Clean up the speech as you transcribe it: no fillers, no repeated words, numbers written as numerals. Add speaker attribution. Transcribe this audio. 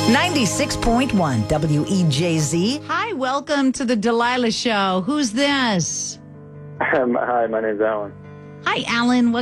Speaker 1: 96.1 WEJZ.
Speaker 2: Hi, welcome to the Delilah Show. Who's this?
Speaker 3: Hi, my name's Alan.
Speaker 2: Hi, Alan. What